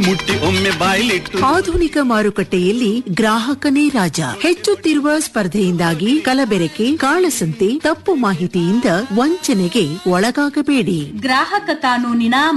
ಮುಟ್ಟಿ ಒಮ್ಮೆ ಬಾಯ್ಲಿಟ್ಟು. ಆಧುನಿಕ ಮಾರುಕಟ್ಟೆಯಲ್ಲಿ ಗ್ರಾಹಕನೇ ರಾಜ. ಹೆಚ್ಚುತ್ತಿರುವ ಸ್ಪರ್ಧೆಯಿಂದಾಗಿ ಕಲಬೆರಕೆ, ಕಾಳಸಂತೆ, ತಪ್ಪು ಮಾಹಿತಿಯಿಂದ ವಂಚನೆಗೆ ಒಳಗಾಗಬೇಡಿ. ಗ್ರಾಹಕ ಕಾನೂನಿನ